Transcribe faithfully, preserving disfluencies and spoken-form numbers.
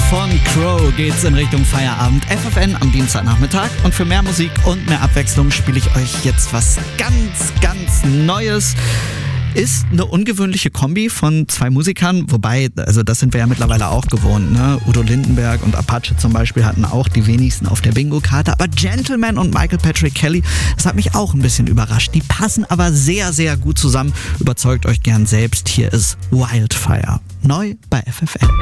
von Crow geht's in Richtung Feierabend. F F N am Dienstagnachmittag. Und für mehr Musik und mehr Abwechslung spiele ich euch jetzt was ganz, ganz Neues. Ist eine ungewöhnliche Kombi von zwei Musikern, wobei, also das sind wir ja mittlerweile auch gewohnt, ne? Udo Lindenberg und Apache zum Beispiel hatten auch die wenigsten auf der Bingo-Karte, aber Gentleman und Michael Patrick Kelly, das hat mich auch ein bisschen überrascht. Die passen aber sehr, sehr gut zusammen. Überzeugt euch gern selbst. Hier ist Wildfire. Neu bei F F N.